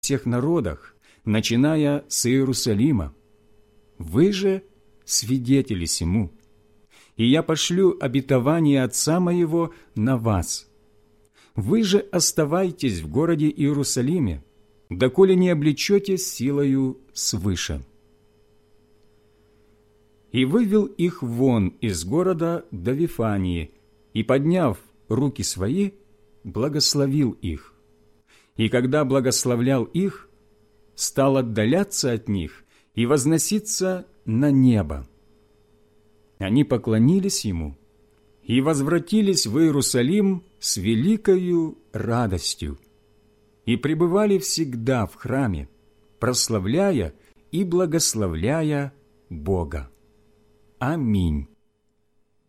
всех народах, начиная с Иерусалима. Вы же свидетели сему, и я пошлю обетование Отца моего на вас. Вы же оставайтесь в городе Иерусалиме, доколе не облечетесь силою свыше». И вывел их вон из города до Вифании, и, подняв руки свои, благословил их. И когда благословлял их, стал отдаляться от них и возноситься на небо. Они поклонились ему и возвратились в Иерусалим с великою радостью и пребывали всегда в храме, прославляя и благословляя Бога. Аминь.